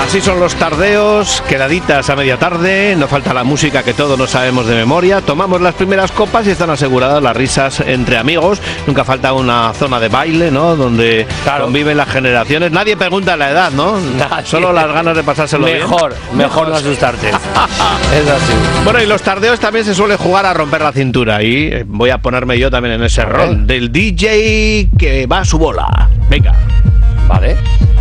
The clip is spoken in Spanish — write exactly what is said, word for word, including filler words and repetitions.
Así son los tardeos, quedaditas a media tarde, no falta la música que todos no sabemos de memoria, tomamos las primeras copas y están aseguradas las risas entre amigos, nunca falta una zona de baile, ¿no?, donde claro. conviven las generaciones, nadie pregunta la edad, ¿no? Nadie. Solo las ganas de pasárselo mejor, bien. Mejor no asustarte. Es así. Bueno, y los tardeos también se suele jugar a romper la cintura y voy a ponerme yo también en ese rol del D J que va a su bola. Venga. Vale.